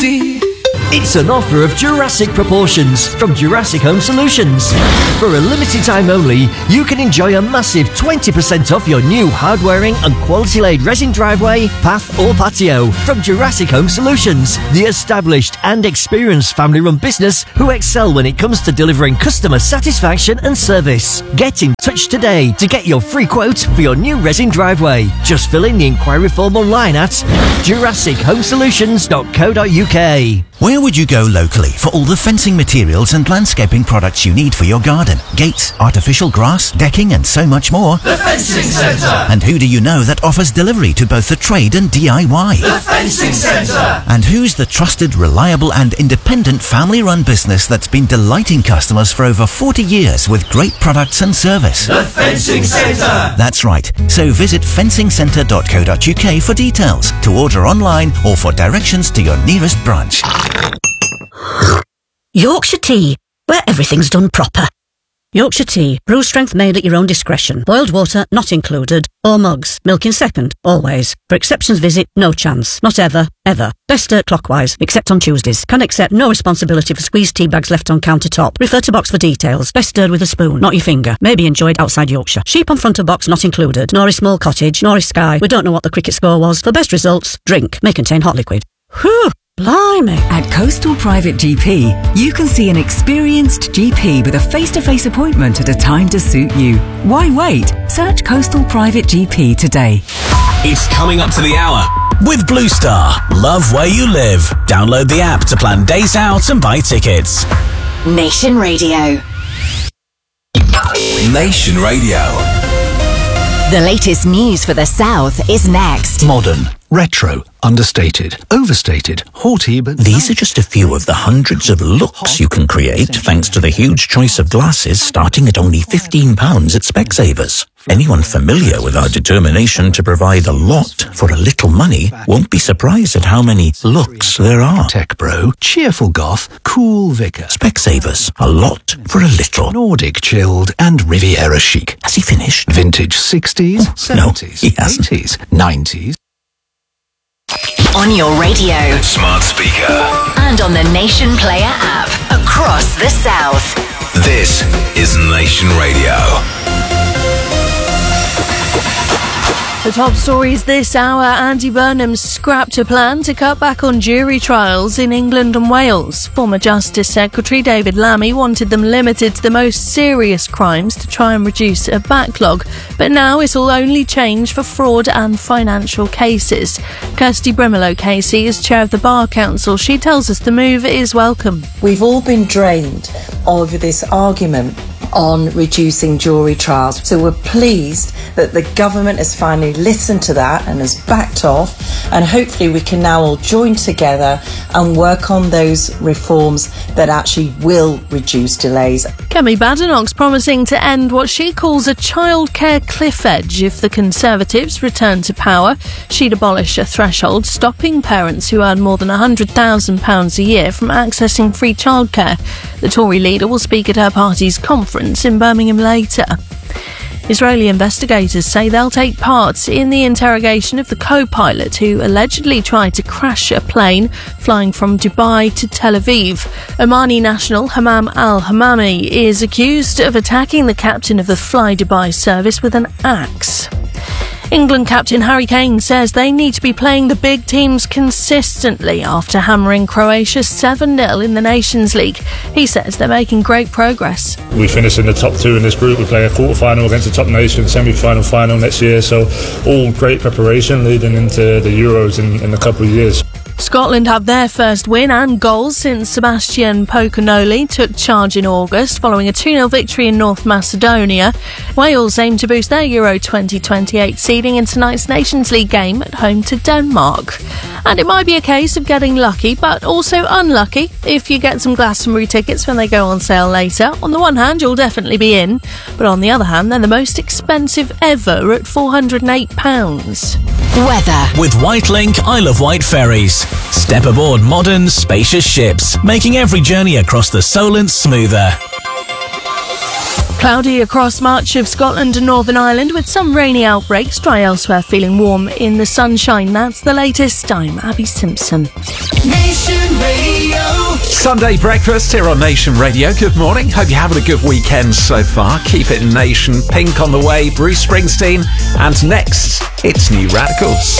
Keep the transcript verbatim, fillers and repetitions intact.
fifty. It's an offer of Jurassic proportions from Jurassic Home Solutions. For a limited time only, you can enjoy a massive twenty percent off your new hard-wearing and quality-laid resin driveway, path or patio from Jurassic Home Solutions, the established and experienced family-run business who excel when it comes to delivering customer satisfaction and service. Get in touch today to get your free quote for your new resin driveway. Just fill in the inquiry form online at jurassic home solutions dot co dot uk. Where would you go locally for all the fencing materials and landscaping products you need for your garden? Gates, artificial grass, decking and so much more. The Fencing Centre! And who do you know that offers delivery to both the trade and D I Y? The Fencing Centre! And who's the trusted, reliable and independent family-run business that's been delighting customers for over forty years with great products and service? The Fencing Centre! That's right. So visit fencing centre dot co dot uk for details, to order online or for directions to your nearest branch. Yorkshire Tea, where everything's done proper. Yorkshire Tea, brew strength made at your own discretion. Boiled water not included. Or mugs, milk in second, always. For exceptions visit, no chance. Not ever, ever. Best stirred clockwise, except on Tuesdays. Can accept no responsibility for squeezed tea bags left on countertop. Refer to box for details. Best stirred with a spoon, not your finger. May be enjoyed outside Yorkshire. Sheep on front of box not included. Nor is small cottage, nor is Sky. We don't know what the cricket score was. For best results, drink. May contain hot liquid. Whew! Blimey. At Coastal Private G P, you can see an experienced G P with a face-to-face appointment at a time to suit you. Why wait? Search Coastal Private G P today. It's coming up to the hour. With Blue Star, love where you live. Download the app to plan days out and buy tickets. Nation Radio. Nation Radio. The latest news for the South is next. Modern, retro, understated, overstated, haughty, but... These are just a few of the hundreds of looks you can create thanks to the huge choice of glasses starting at only fifteen pounds at Specsavers. Anyone familiar with our determination to provide a lot for a little money won't be surprised at how many looks there are. Tech bro, cheerful goth, cool vicar. Specsavers, a lot for a little. Nordic chilled and Riviera chic. Has he finished? Vintage sixties, seventies, no, he hasn't. eighties, nineties. On your radio, smart speaker, and on the Nation Player app across the South. This is Nation Radio. The top stories this hour: Andy Burnham scrapped a plan to cut back on jury trials in England and Wales. Former Justice Secretary David Lammy wanted them limited to the most serious crimes to try and reduce a backlog, but now it'll only change for fraud and financial cases. Kirsty Brimelow Casey is chair of the Bar Council. She tells us the move is welcome. We've all been drained over this argument on reducing jury trials. So we're pleased that the government has finally listened to that and has backed off, and hopefully we can now all join together and work on those reforms that actually will reduce delays. Kemi Badenoch's promising to end what she calls a childcare cliff edge if the Conservatives return to power. She'd abolish a threshold stopping parents who earn more than one hundred thousand pounds a year from accessing free childcare. The Tory leader will speak at her party's conference in Birmingham later. Israeli investigators say they'll take part in the interrogation of the co-pilot who allegedly tried to crash a plane flying from Dubai to Tel Aviv. Omani national Hammam al-Hammami is accused of attacking the captain of the Fly Dubai service with an axe. England captain Harry Kane says they need to be playing the big teams consistently after hammering Croatia seven nil in the Nations League. He says they're making great progress. We finish in the top two in this group. We play a quarter-final against the top nation, semi-final, final next year. So all great preparation leading into the Euros in, in a couple of years. Scotland have their first win and goals since Sebastian Pocanoli took charge in August following a two nil victory in North Macedonia. Wales aim to boost their Euro twenty twenty-eight seeding in tonight's Nations League game at home to Denmark. And it might be a case of getting lucky, but also unlucky if you get some Glastonbury tickets when they go on sale later. On the one hand, you'll definitely be in, but on the other hand, they're the most expensive ever at four hundred eight pounds. Weather. With Whitelink Isle of Wight ferries. Step aboard modern, spacious ships, making every journey across the Solent smoother. Cloudy across much of Scotland and Northern Ireland with some rainy outbreaks. Dry elsewhere, feeling warm in the sunshine. That's the latest. I'm Abby Simpson. Nation Sunday breakfast here on Nation Radio. Good morning. Hope you're having a good weekend so far. Keep it Nation. Pink on the way. Bruce Springsteen. And next, it's New Radicals.